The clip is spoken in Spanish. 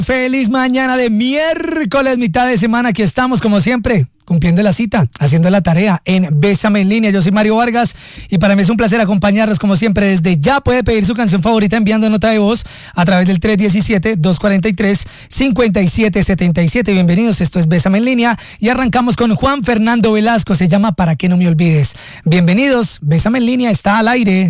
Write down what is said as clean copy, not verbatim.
Feliz mañana de miércoles, mitad de semana. Aquí estamos, como siempre, cumpliendo la cita, haciendo la tarea en Bésame en Línea. Yo soy Mario Vargas y para mí es un placer acompañarlos, como siempre. Desde ya puede pedir su canción favorita enviando nota de voz a través del 317-243-5777. Bienvenidos, esto es Bésame en Línea y arrancamos con Juan Fernando Velasco. Se llama Para que no me olvides. Bienvenidos, Bésame en Línea está al aire.